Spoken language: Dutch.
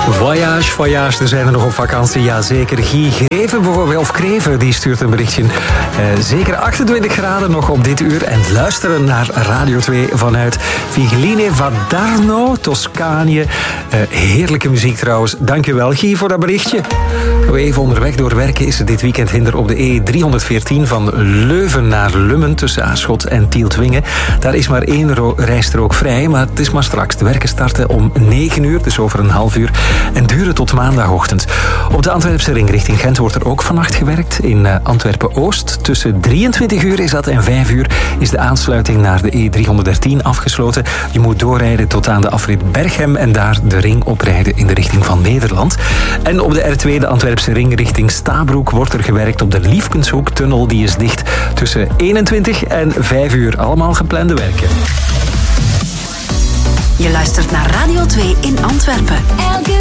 Voyage, voyage, er zijn er nog op vakantie. Jazeker. Guy Greven bijvoorbeeld, of Kreven, die stuurt een berichtje. Zeker 28 graden nog op dit uur. En luisteren naar Radio 2 vanuit Figline Vadarno, Toscanië. Heerlijke muziek trouwens. Dankjewel Guy voor dat berichtje. Even onderweg doorwerken is er dit weekend hinder op de E314 van Leuven naar Lummen tussen Aarschot en Tieltwingen. Daar is maar 1 rijstrook vrij, maar het is maar straks. De werken starten om 9 uur, dus over een half uur. En duren tot maandagochtend. Op de Antwerpse ring richting Gent wordt er ook vannacht gewerkt. In Antwerpen-Oost. Tussen 23 uur is dat en 5 uur is de aansluiting naar de E313 afgesloten. Je moet doorrijden tot aan de afrit Berchem en daar de ring oprijden in de richting van Nederland. En op de R2, de Antwerpse ring richting Stabroek, wordt er gewerkt op de Liefkenshoek-tunnel. Die is dicht tussen 21 en 5 uur. Allemaal geplande werken. Je luistert naar Radio 2 in Antwerpen. Elke